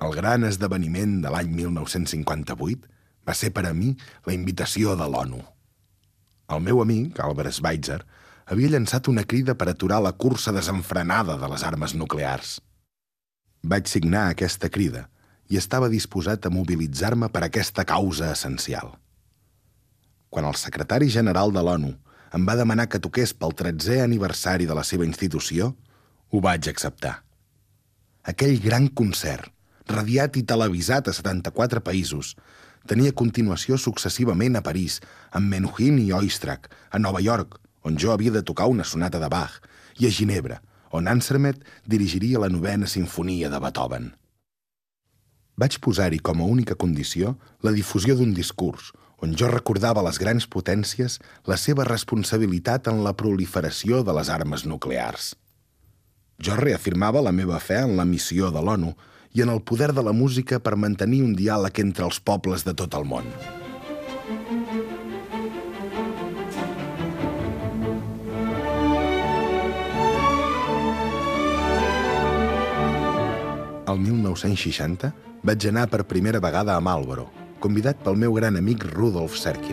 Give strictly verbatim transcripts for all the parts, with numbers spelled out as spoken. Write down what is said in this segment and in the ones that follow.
El gran esdeveniment de l'any mil nou-cents cinquanta-vuit va ser per a mi la invitació de l'ONU. El meu amic, Albert Schweitzer, havia llançat una crida per aturar la cursa desenfrenada de les armes nuclears. Vaig signar aquesta crida i estava disposat a mobilitzar-me per aquesta causa essencial. Quan el secretari general de l'ONU em va demanar que toqués pel tretzè aniversari de la seva institució, ho vaig acceptar. Aquell gran concert, radiat i televisat a setanta-quatre països, tenia continuació successivament a París, amb Menuhin i Oistrakh, a Nova York, on jo havia de tocar una sonata de Bach, i a Ginebra, on Ansermet dirigiria la novena sinfonia de Beethoven. Vaig posar-hi com a única condició la difusió d'un discurs, on jo recordava a les grans potències la seva responsabilitat en la proliferació de les armes nuclears. Jo reafirmava la meva fe en la missió de l'ONU i en el poder de la música per mantenir un diàleg entre els pobles de tot el món. El mil nou-cents seixanta vaig anar per primera vegada a Marlborough, convidat pel meu gran amic Rudolf Serkin.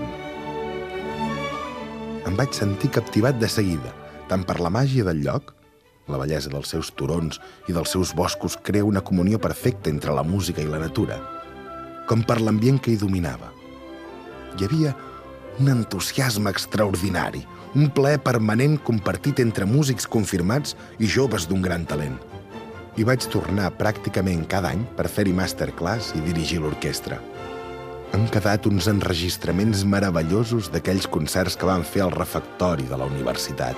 Em vaig sentir captivat de seguida, tant per la màgia del lloc, la bellesa dels seus turons i dels seus boscos crea una comunió perfecta entre la música i la natura, com per l'ambient que hi dominava. Hi havia un entusiasme extraordinari, un plaer permanent compartit entre músics confirmats i joves d'un gran talent. I vaig tornar pràcticament cada any per fer-hi masterclass i dirigir l'orquestra. Han quedat uns enregistraments meravellosos d'aquells concerts que van fer al refectori de la universitat.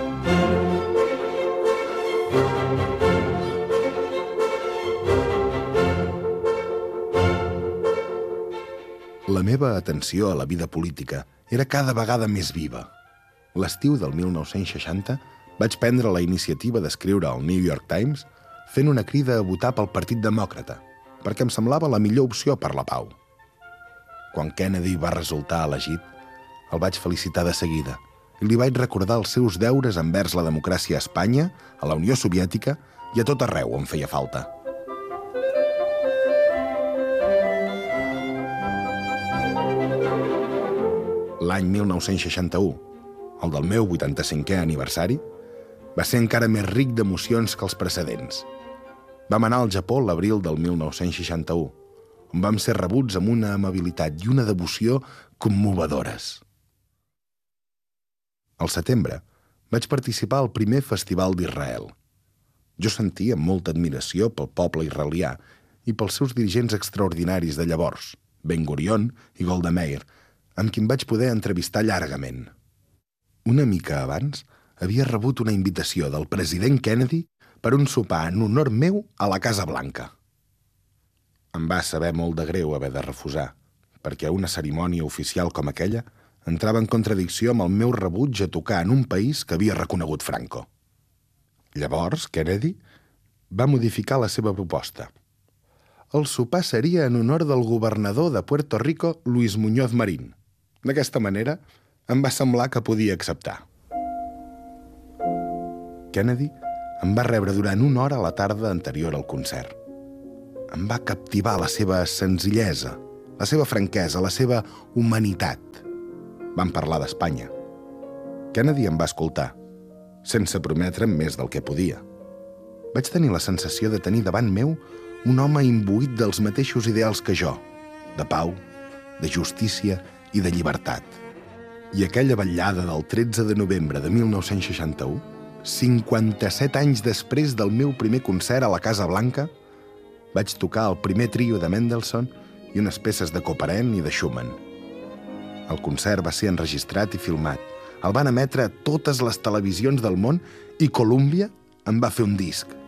La meva atenció a la vida política era cada vegada més viva. L'estiu del mil nou-cents seixanta vaig prendre la iniciativa d'escriure al New York Times fent una crida a votar pel Partit Demòcrata, perquè em semblava la millor opció per la pau. Quan Kennedy va resultar elegit, el vaig felicitar de seguida i li vaig recordar els seus deures envers la democràcia a Espanya, a la Unió Soviètica i a tot arreu on feia falta. L'any mil nou-cents seixanta-u, el del meu vuitanta-cinquè aniversari, va ser encara més ric d'emocions que els precedents. Vam anar al Japó l'abril del mil nou-cents seixanta-u, on vam ser rebuts amb una amabilitat i una devoció commovedores. Al setembre vaig participar al primer Festival d'Israel. Jo sentia molta admiració pel poble israelià i pels seus dirigents extraordinaris de llavors, Ben Gurion i Golda Meir, amb qui em vaig poder entrevistar llargament. Una mica abans havia rebut una invitació del president Kennedy per un sopar en honor meu a la Casa Blanca. Em va saber molt de greu haver de refusar, perquè una cerimònia oficial com aquella entrava en contradicció amb el meu rebuig a tocar en un país que havia reconegut Franco. Llavors, Kennedy va modificar la seva proposta. El sopar seria en honor del governador de Puerto Rico, Luis Muñoz Marín. D'aquesta manera, em va semblar que podia acceptar. Kennedy em va rebre durant una hora a la tarda anterior al concert. Em va captivar la seva senzillesa, la seva franquesa, la seva humanitat. Vam parlar d'Espanya. Kennedy em va escoltar, sense prometre'm més del que podia. Vaig tenir la sensació de tenir davant meu un home imbuït dels mateixos ideals que jo, de pau, de justícia i de llibertat. I aquella vetllada del tretze de novembre de mil nou-cents seixanta-u, cinquanta-set anys després del meu primer concert a la Casa Blanca, vaig tocar el primer trio de Mendelssohn i unes peces de Couperin i de Schumann. El concert va ser enregistrat i filmat. El van emetre a totes les televisions del món i Columbia en va fer un disc.